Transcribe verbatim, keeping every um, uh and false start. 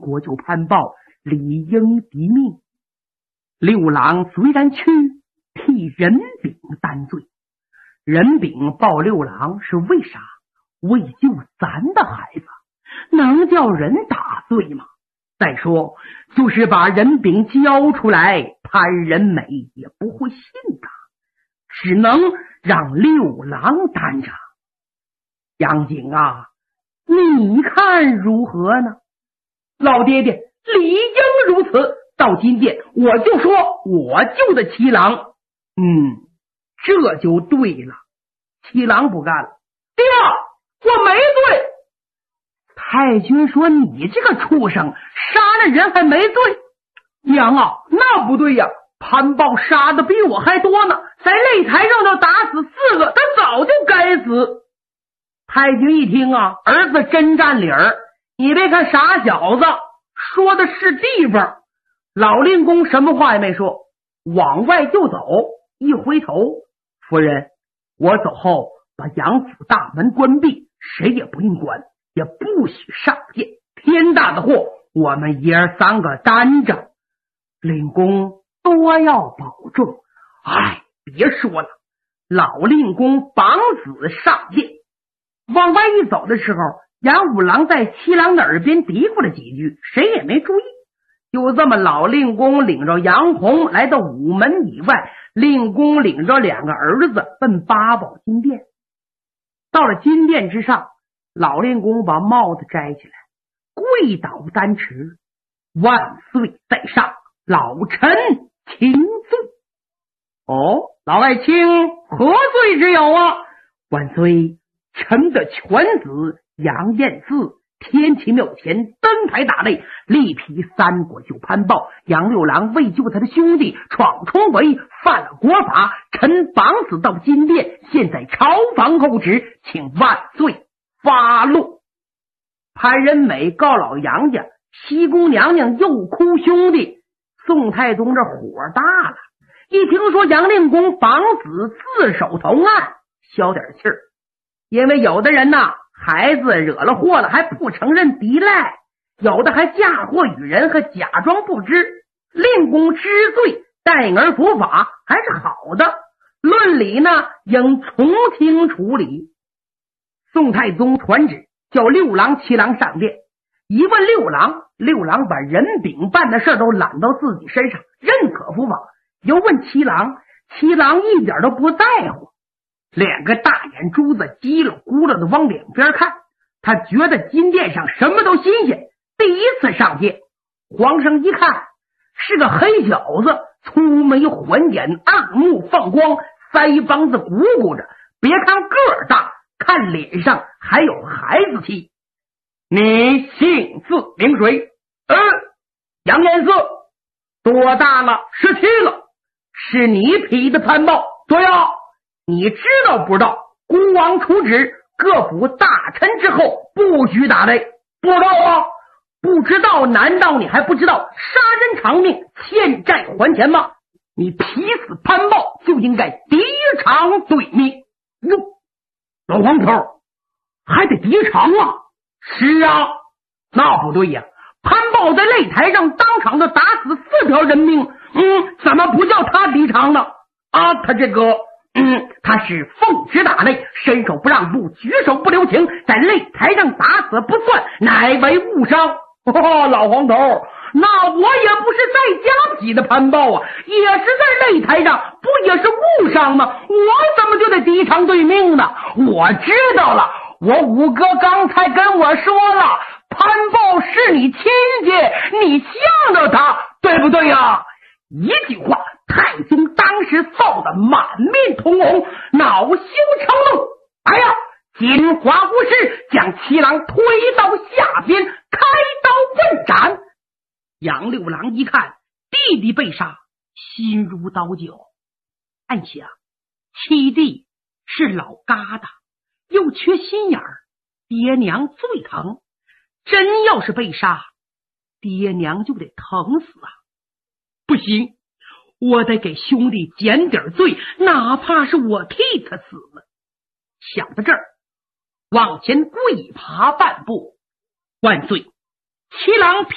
国舅潘豹理应抵命。六郎虽然去替任炳担罪，任炳报六郎是为啥？为救咱的孩子，能叫人打罪吗？再说就是把任炳交出来，潘仁美也不会信他，只能让六郎担着。杨景啊，你看如何呢？老爹爹理应如此，到今天我就说我救的七郎。嗯，这就对了。七郎不干了，爹，我没罪。太君说，你这个畜生，杀了人还没罪？娘啊，那不对呀，潘豹杀的比我还多呢，在擂台上就打死四个，他早就该死。太君一听啊，儿子真占理儿，你别看傻小子说的是地方。老令公什么话也没说，往外就走，一回头，夫人，我走后把杨府大门关闭，谁也不应管，也不许上殿，天大的祸我们爷儿三个担着，令公多要保重。哎，别说了。老令公绑子上殿，往外一走的时候，杨五郎在七郎的耳边嘀咕了几句，谁也没注意。就这么，老令公领着杨洪来到午门以外，令公领着两个儿子奔八宝金殿。到了金殿之上，老令公把帽子摘起来，跪倒丹池，万岁在上，老臣请罪。哦，老爱卿何罪之有啊？万岁，臣的犬子杨彦嗣天齐庙前登台打擂，力劈三国舅潘豹，杨六郎为救他的兄弟闯重围，犯了国法，臣绑死到金殿，现在朝房候旨，请万岁发落。潘仁美告老杨家，西宫娘娘又哭兄弟，宋太宗这火大了，一听说杨令公绑死自首投案，消点气儿。因为有的人呐，孩子惹了祸了还不承认抵赖，有的还嫁祸于人和假装不知，令公知罪待而伏法还是好的，论理呢应从轻处理。宋太宗传旨叫六郎七郎上殿，一问六郎，六郎把任炳办的事都揽到自己身上，认可伏法。又问七郎，七郎一点都不在乎，两个大眼珠子叽里咕噜的往两边看，他觉得金殿上什么都新鲜。第一次上殿，皇上一看是个黑小子，粗眉环眼，二目放光，腮帮子鼓鼓着，别看个儿大，看脸上还有孩子气。你姓字名谁？呃，杨延嗣。多大了？十七了。是你劈的潘豹？对呀。你知道不知道孤王出旨，各府大臣之后不许打擂？不知道啊。不知道难道你还不知道杀人偿命，欠债还钱吗？你劈死潘豹就应该抵偿对命。哟，老黄头还得抵偿啊？是啊。那不对呀，潘豹在擂台上当场就打死四条人命，嗯，怎么不叫他抵偿呢？啊，他这个嗯，他是奉旨打擂，伸手不让步，举手不留情，在擂台上打死不算，乃为误伤。哦，老黄头，那我也不是在家劈的潘豹啊，也是在擂台上，不也是误伤吗？我怎么就得抵偿对命呢？我知道了，我五哥刚才跟我说了，潘豹是你亲戚，你向着他，对不对呀？一句话，太宗当时臊得满面通红，恼羞成怒。哎呀，金华无事，将七郎推到下边，开刀问斩。杨六郎一看弟弟被杀，心如刀绞，暗想七弟是老疙瘩，又缺心眼儿，爹娘最疼，真要是被杀，爹娘就得疼死啊！不行，我得给兄弟减点罪，哪怕是我替他死了。想到这儿，往前跪爬半步，万岁，七郎